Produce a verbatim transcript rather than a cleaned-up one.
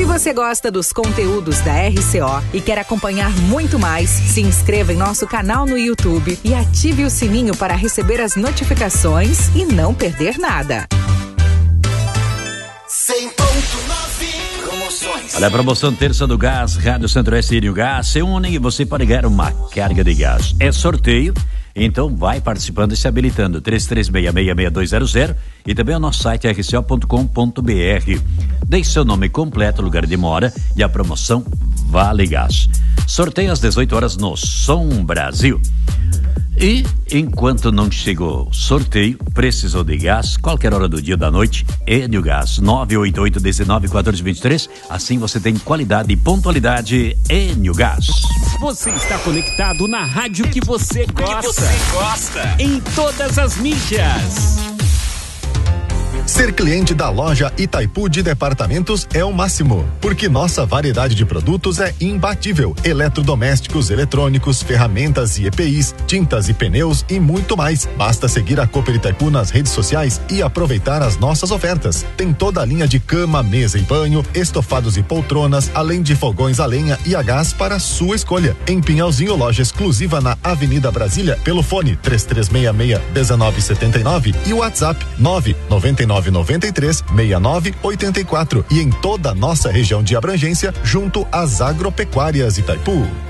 você gosta dos conteúdos da R C O e quer acompanhar muito mais, se inscreva em nosso canal no YouTube e ative o sininho para receber as notificações e não perder nada. cem ponto nove Promoções. Olha a promoção terça do gás, Rádio Centro-Oeste e Rio Gás se unem e você pode ganhar uma carga de gás. É sorteio, então vai participando e se habilitando. três três seis seis, seis dois zero zero e também o nosso site r c o ponto com ponto b r. Deixe seu nome completo, lugar de mora e a promoção Vale Gás. Sorteio às dezoito horas no Som Brasil. E enquanto não chegou sorteio, precisou de gás, qualquer hora do dia ou da noite, Enio Gás, nove oito oito, um nove, um quatro dois três. Assim você tem qualidade e pontualidade. Enio Gás. Você está conectado na rádio que você gosta. Que você gosta. Em todas as mídias. Ser cliente da loja Itaipu de Departamentos é o máximo, porque nossa variedade de produtos é imbatível. Eletrodomésticos, eletrônicos, ferramentas e E P Is, tintas e pneus e muito mais. Basta seguir a Cooper Itaipu nas redes sociais e aproveitar as nossas ofertas. Tem toda a linha de cama, mesa e banho, estofados e poltronas, além de fogões a lenha e a gás para a sua escolha. Em Pinhalzinho, loja exclusiva na Avenida Brasília, pelo fone três três seis seis, um nove sete nove e o WhatsApp nove nove nove nove três, seis nove oito quatro e em toda a nossa região de abrangência junto às agropecuárias Itaipu.